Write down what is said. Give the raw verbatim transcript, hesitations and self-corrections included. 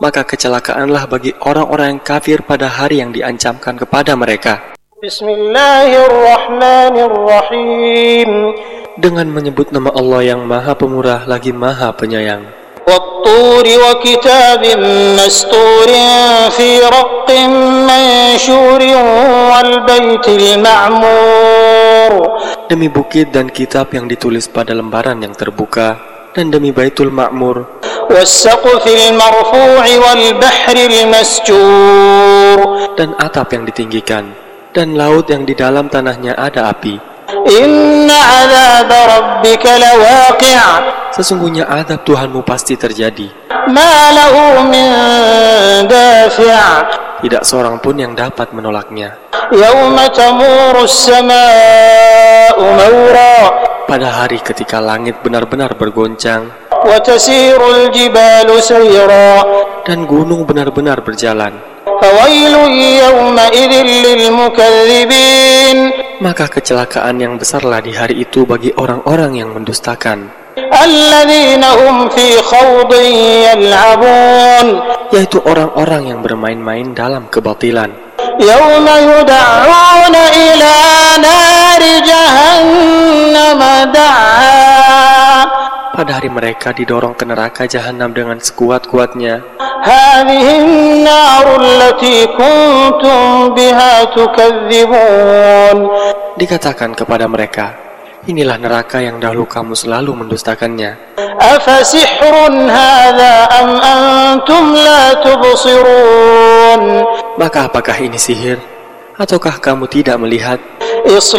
maka kecelakaanlah bagi orang-orang yang kafir pada hari yang diancamkan kepada mereka. Bismillahirrahmanirrahim. Dengan menyebut nama Allah yang Maha Pemurah lagi Maha Penyayang. Wat-turi wa kitabim masturin fi raqqin manshurin wal baitil ma'mur. Demi bukit dan kitab yang ditulis pada lembaran yang terbuka, dan demi Baitul Ma'mur, was-saqfil marfu'i wal bahril masjur. Dan atap yang ditinggikan, dan laut yang di dalam tanahnya ada api. Inna 'adzaba rabbika lawaqi'. Sesungguhnya azab Tuhanmu pasti terjadi. Ma lahu min dafi'. Tidak seorang pun yang dapat menolaknya. Yauma tamuru as-samaa'u mawra. Pada hari ketika langit benar-benar bergoncang, Wa tasirul jibalu sayra. dan gunung benar-benar berjalan, Fawailun yawma idzin lil mukadzibin. maka kecelakaan yang besarlah di hari itu bagi orang-orang yang mendustakan, Alladzina hum fi khawdin yal'abun. yaitu orang-orang yang bermain-main dalam kebatilan. Yawma yud'auna ila nari jahannam da'a. Pada hari mereka didorong ke neraka jahanam dengan sekuat-kuatnya. Hadhihi an-naru allati kuntum biha tukadzibun. Dikatakan kepada mereka, inilah neraka yang dahulu kamu selalu mendustakannya. Afasihrun hadha am antum la tubsirun. Maka apakah ini sihir? Ataukah kamu tidak melihat?